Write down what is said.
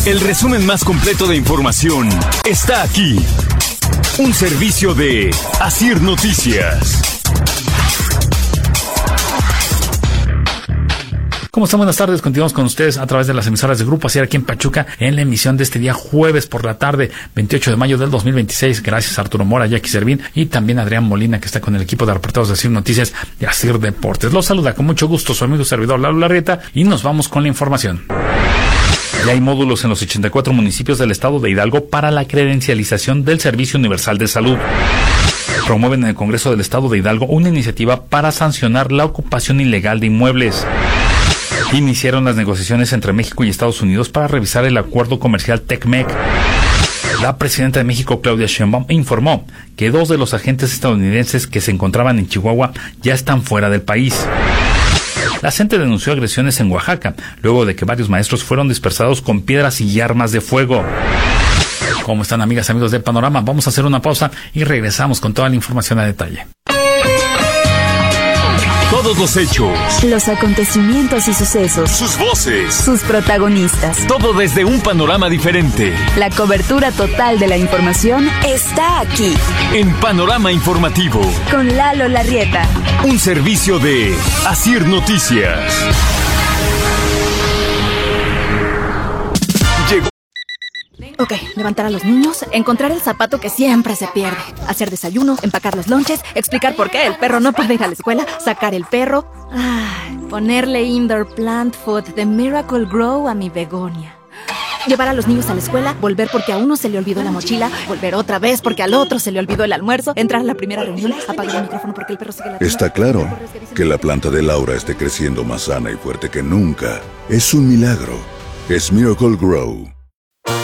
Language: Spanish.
El resumen más completo de información está aquí. Un servicio de Asir Noticias. ¿Cómo están? Buenas tardes. Continuamos con ustedes a través de las emisoras de Grupo Asir aquí en Pachuca en la emisión de este día jueves por la tarde, 28 de mayo del 2026. Gracias a Arturo Mora, Jackie Servín y también a Adrián Molina, que está con el equipo de reporteros de Asir Noticias y Asir Deportes. Los saluda con mucho gusto su amigo servidor Lalo Larrieta y nos vamos con la información. Ya hay módulos en los 84 municipios del estado de Hidalgo para la credencialización del Servicio Universal de Salud. Promueven en el Congreso del estado de Hidalgo una iniciativa para sancionar la ocupación ilegal de inmuebles. Iniciaron las negociaciones entre México y Estados Unidos para revisar el acuerdo comercial TECMEC. La presidenta de México, Claudia Sheinbaum, informó que 2 de los agentes estadounidenses que se encontraban en Chihuahua ya están fuera del país. La CENTE denunció agresiones en Oaxaca, luego de que varios maestros fueron dispersados con piedras y armas de fuego. ¿Cómo están, amigas y amigos de Panorama? Vamos a hacer una pausa y regresamos con toda la información a detalle. Todos los hechos, los acontecimientos y sucesos, sus voces, sus protagonistas. Todo desde un panorama diferente. La cobertura total de la información está aquí. En Panorama Informativo. Con Lalo Larrieta. Un servicio de Asir Noticias. Ok, levantar a los niños, encontrar el zapato que siempre se pierde, hacer desayuno, empacar los lonches, explicar por qué el perro no puede ir a la escuela, sacar el perro, ponerle indoor plant food de Miracle Grow a mi begonia. Llevar a los niños a la escuela, volver porque a uno se le olvidó la mochila, volver otra vez porque al otro se le olvidó el almuerzo, entrar a la primera reunión, apagar el micrófono porque el perro sigue ladrando. Está claro que la planta de Laura esté creciendo más sana y fuerte que nunca. Es un milagro. Es Miracle Grow.